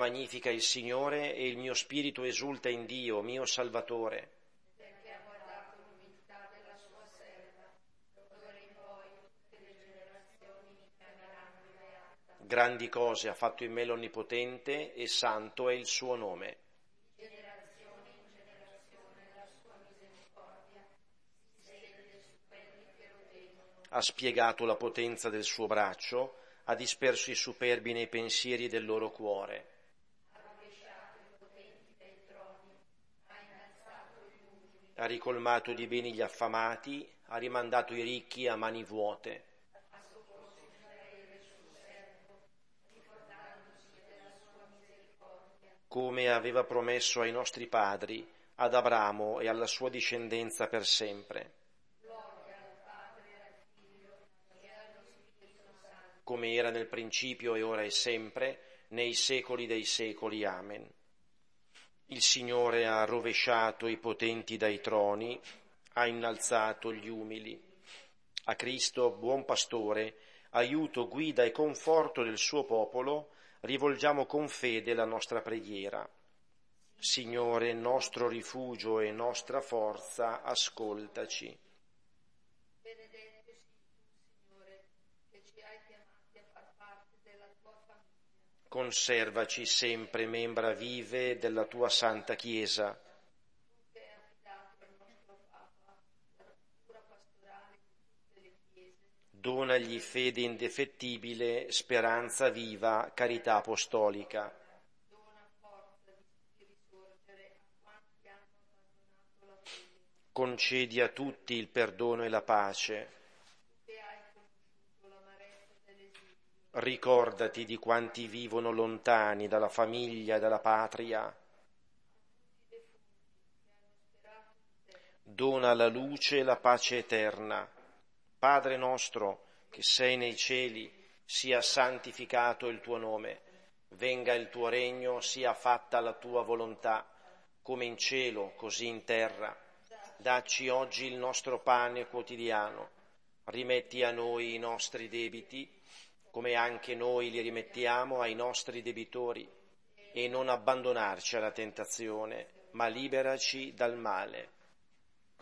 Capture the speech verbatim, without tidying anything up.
magnifica il Signore e il mio spirito esulta in Dio, mio Salvatore. Perché ha guardato l'umiltà della sua serva, d'ora in poi tutte le generazioni mi chiameranno beata. Grandi cose ha fatto in me l'Onnipotente e santo è il suo nome. Di generazione in generazione la sua misericordia si stende su quelli che lo temono. Ha spiegato la potenza del suo braccio, ha disperso i superbi nei pensieri del loro cuore. Ha rovesciato i potenti dai troni, ha innalzato gli umili, Ha ricolmato di beni gli affamati, ha rimandato i ricchi a mani vuote. ha soccorso Israele suo servo, ricordandosi della sua misericordia. Come aveva promesso ai nostri padri, ad Abramo e alla sua discendenza per sempre. Gloria al Padre e al Figlio e allo Spirito Santo, Come era nel principio e ora e sempre, nei secoli dei secoli. Amen. Il Signore ha rovesciato i potenti dai troni, ha innalzato gli umili. A Cristo, buon pastore, aiuto, guida e conforto del suo popolo, rivolgiamo con fede la nostra preghiera. Signore, nostro rifugio e nostra forza, ascoltaci. benedetto sii tu, Signore, che ci hai chiamati a far parte della tua famiglia. Conservaci sempre membra vive della tua Santa Chiesa. Tu che hai affidato al nostro Papa la cura pastorale di tutte le chiese, Donagli fede indefettibile, speranza viva, carità apostolica. dona forza di, di risorgere a quanti hanno abbandonato la fede. Concedi a tutti il perdono e la pace. Tu che hai conosciuto l'amarezza dell'esilio, Ricordati di quanti vivono lontani dalla famiglia e dalla patria. tutti i defunti che hanno sperato in te, Dona la luce e la pace eterna. Padre nostro, che sei nei cieli, sia santificato il tuo nome. Venga il tuo regno, sia fatta la tua volontà, come in cielo, così in terra. Dacci oggi il nostro pane quotidiano. Rimetti a noi i nostri debiti, come anche noi li rimettiamo ai nostri debitori. E non abbandonarci alla tentazione, ma liberaci dal male.